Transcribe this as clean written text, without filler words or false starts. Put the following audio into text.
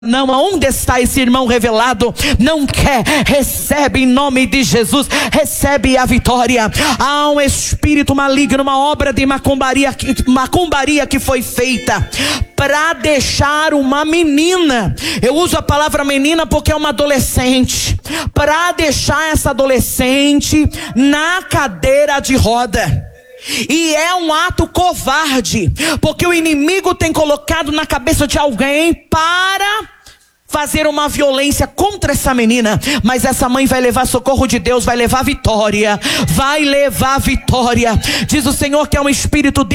Não, onde está esse irmão revelado? Não quer, recebe em nome de Jesus, recebe a vitória. Há um espírito maligno, uma obra de macumbaria que foi feita para deixar uma menina, eu uso a palavra menina porque é uma adolescente, para deixar essa adolescente na cadeira de roda. E é um ato covarde, porque o inimigo tem colocado na cabeça de alguém para fazer uma violência contra essa menina. Mas essa mãe vai levar socorro de Deus, vai levar vitória, vai levar vitória. Diz o Senhor que é um espírito